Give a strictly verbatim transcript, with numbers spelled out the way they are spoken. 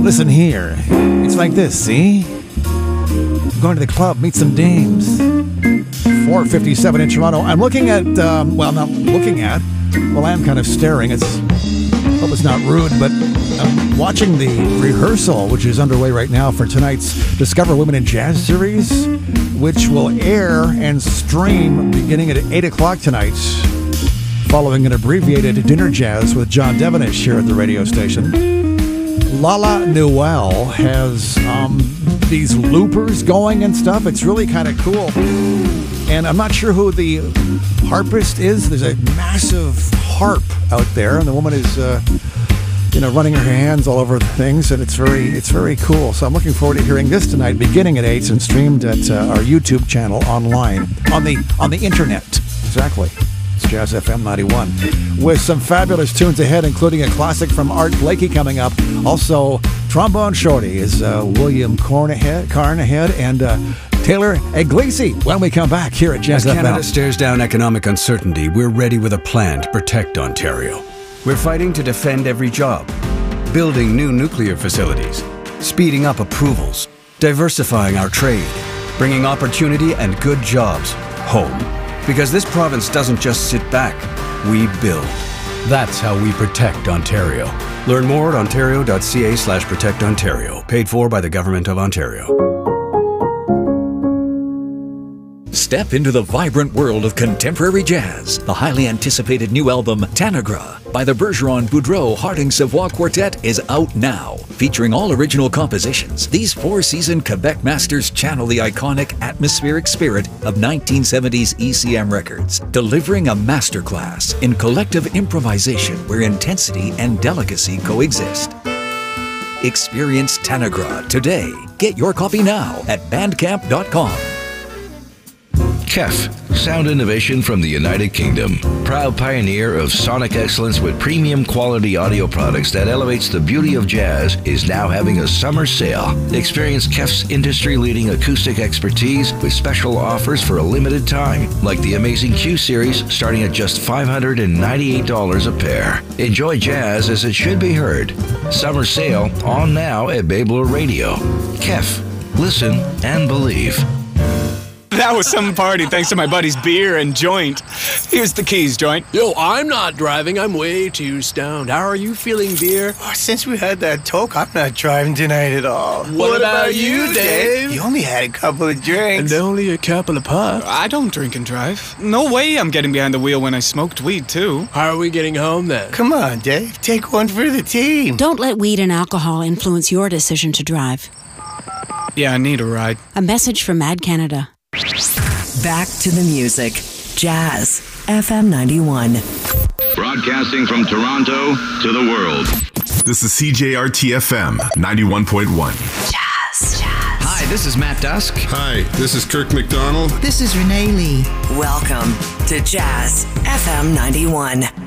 Listen here. It's like this, see? Going to the club, meet some dames. four fifty-seven in Toronto. I'm looking at, um, well, not looking at, well, I am kind of staring. It's, hope it's not rude, but I'm watching the rehearsal, which is underway right now for tonight's Discover Women in Jazz series, which will air and stream beginning at eight o'clock tonight, following an abbreviated dinner jazz with John Devenish here at the radio station. Lala Noel has um, these loopers going and stuff. It's really kind of cool. And I'm not sure who the harpist is. There's a massive harp out there, and the woman is, uh, you know, running her hands all over the things, and it's very, it's very cool. So I'm looking forward to hearing this tonight, beginning at eight, and streamed at uh, our YouTube channel online on the on the internet. Exactly. It's Jazz F M ninety-one, with some fabulous tunes ahead, including a classic from Art Blakey coming up. Also, Trombone Shorty is uh, William Carn ahead, Carn ahead, and uh, Taylor Iglesias when we come back here at Jazz As F M. Canada stares down economic uncertainty, we're ready with a plan to protect Ontario. We're fighting to defend every job, building new nuclear facilities, speeding up approvals, diversifying our trade, bringing opportunity and good jobs home. Because this province doesn't just sit back, we build. That's how we protect Ontario. Learn more at ontario.ca slash protect Ontario. Paid for by the Government of Ontario. Step into the vibrant world of contemporary jazz. The highly anticipated new album, Tanagra, by the Bergeron Boudreau Harding Savoie Quartet is out now. Featuring all original compositions, these four-seasoned Quebec masters channel the iconic atmospheric spirit of nineteen seventies E C M records, delivering a masterclass in collective improvisation where intensity and delicacy coexist. Experience Tanagra today. Get your copy now at bandcamp dot com. K E F, sound innovation from the United Kingdom. Proud pioneer of sonic excellence with premium quality audio products that elevates the beauty of jazz, is now having a summer sale. Experience K E F's industry-leading acoustic expertise with special offers for a limited time, like the amazing Q Series starting at just five hundred ninety-eight dollars a pair. Enjoy jazz as it should be heard. Summer sale on now at Babler Radio. K E F, listen and believe. That was some party thanks to my buddy's beer and joint. Here's the keys, joint. Yo, I'm not driving. I'm way too stoned. How are you feeling, beer? Oh, since we had that talk, I'm not driving tonight at all. What, what about, about you, Dave? You only had a couple of drinks. And only a couple of puffs. I don't drink and drive. No way I'm getting behind the wheel when I smoked weed, too. How are we getting home, then? Come on, Dave. Take one for the team. Don't let weed and alcohol influence your decision to drive. Yeah, I need a ride. A message from Mad Canada. Back to the music. Jazz F M ninety-one. Broadcasting from Toronto to the world. This is C J R T F M ninety-one point one. Jazz. Jazz. Hi, this is Matt Dusk. Hi, this is Kirk McDonald. This is Renee Lee. Welcome to Jazz F M ninety-one.